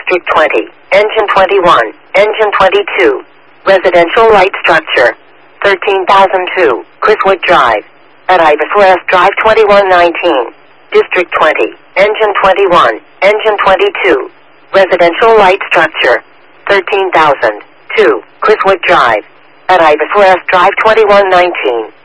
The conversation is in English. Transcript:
District 20, Engine 21, Engine 22. Residential light structure. 13,002, Chriswood Drive. At Ibis West Drive 2119. District 20, Engine 21, Engine 22. Residential light structure. 13,002, Chriswood Drive. At Ibis West Drive 2119.